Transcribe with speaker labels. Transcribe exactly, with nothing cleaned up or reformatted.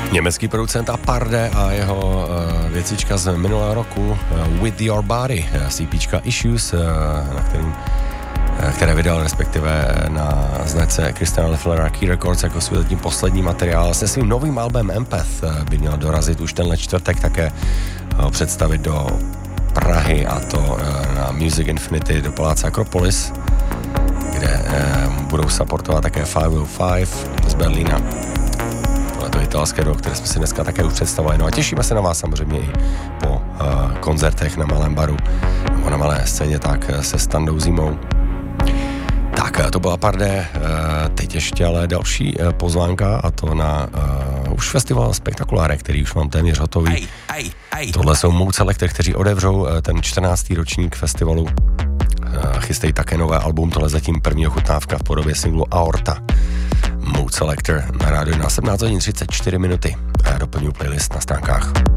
Speaker 1: Německý producent Aparde a jeho uh, věcička z minulého roku uh, With Your Body, CPčka Issues, uh, na kterým, uh, které vydal respektive na značce Christiana Lefflera Key Records jako svůj zatím poslední materiál. Se svým novým albem Empath uh, by měl dorazit už tenhle čtvrtek, také uh, představit do Prahy, a to uh, na Music Infinity do paláce Akropolis, kde uh, budou supportovat také pět set pět z Berlína. To italské duo, které jsme si dneska také už představili. No a těšíme se na vás samozřejmě i po uh, koncertech na Malém baru nebo na Malé scéně, tak se Standou Zimou. Tak, to byla Parde, uh, teď ještě ale další uh, pozvánka, a to na uh, už festival Spektakuláre, který už mám téměř hotový. Aj, aj, aj. Tohle jsou Mood Selector, kteří otevřou uh, ten čtrnáctý ročník festivalu. Uh, chystají také nové album, tohle zatím první ochutnávka v podobě singlu Aorta. Mood Selector na rádiu na sedmnáct hodin třicet čtyři minuty. A já doplňuji playlist na stránkách.